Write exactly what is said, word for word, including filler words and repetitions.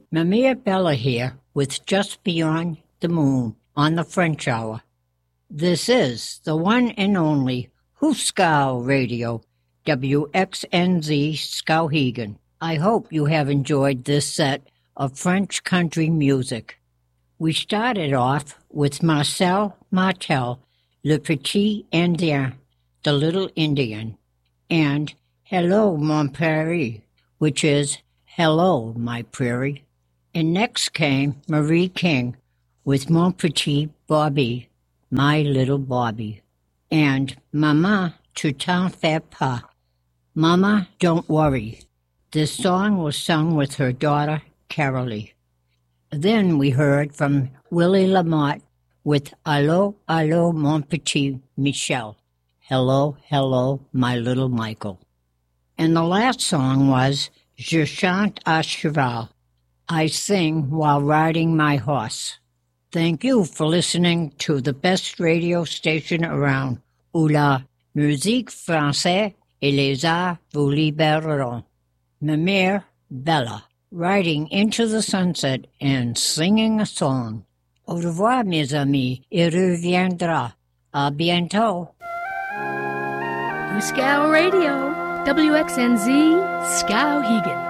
Mamia Bella here with Just Beyond the Moon on the French Hour. This is the one and only Hooskow Radio, W X N Z Skowhegan. I hope you have enjoyed this set of French country music. We started off with Marcel Martel, Le Petit Indien, the Little Indian, and Hello, Mon Prairie, which is Hello, My Prairie. And next came Marie King with Mon Petit Bobby, My Little Bobby, and Maman, Tu t'en fais pas, Mama, Don't Worry. This song was sung with her daughter, Carolee. Then we heard from Willie Lamotte with Allô, Allô, Mon Petit Michel, Hello, Hello, My Little Michael. And the last song was Je chante à cheval, I sing while riding my horse. Thank you for listening to the best radio station around, où la musique française et les arts vous libéreront. Mamia Bella, riding into the sunset and singing a song. Au revoir, mes amis, et reviendra. À bientôt. Hooskow Radio, W X N Z, Skowhegan.